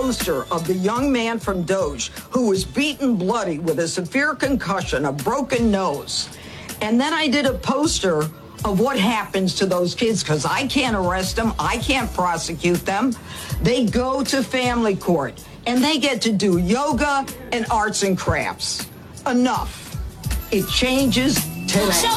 poster of the young man from Doge who was beaten bloody with a severe concussion, a broken nose. And then I did a poster of what happens to those kids, because I can't arrest them. I can't prosecute them. They go to family court, and they get to do yoga and arts and crafts. Enough. It changes today.